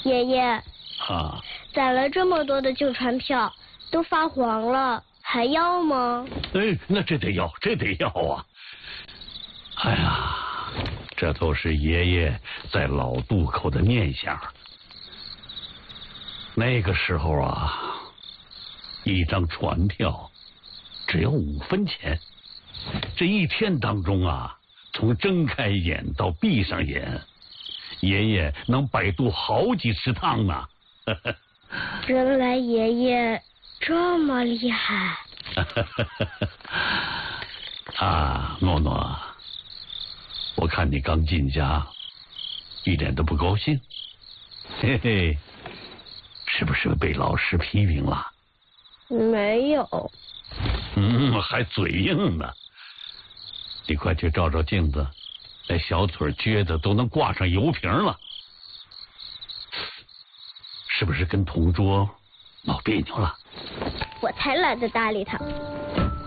爷爷。 啊。 攒了这么多的旧船票，都发黄了，还要吗？ 哎，那这得要，这得要啊！哎呀，这都是爷爷在老渡口的念想。那个时候啊，一张船票只要5分钱，这一天当中啊，从睁开眼到闭上眼，爷爷能摆渡好几十趟呢。 原来爷爷这么厉害。 啊，诺诺，我看你刚进家，一点都不高兴，嘿嘿，是不是被老师批评了？ 没有。 还嘴硬呢。你快去照照镜子，那小腿撅的都能挂上油瓶了，是不是跟同桌闹别扭了？ 我才懒得搭理他。